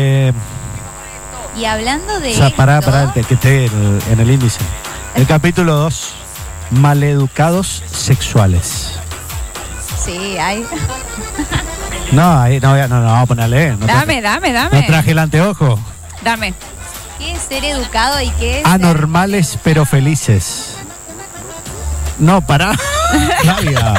Y hablando de O sea, pará, esto, que esté en el índice. El capítulo 2, maleducados sexuales. sí, hay. No, ahí no, vamos a ponerle. No Dame. No traje el anteojo. Dame. ¿Qué es ser educado y qué es Anormales pero felices. No, pará. Flavia.